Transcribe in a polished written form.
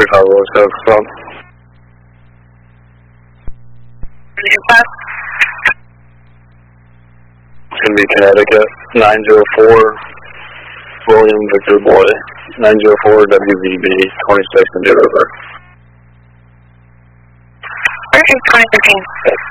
25 Willis Oak from. It's going to be Connecticut, 904, William Victor Boy, 904 WVB, 26 Indian River. Perfect, 2013.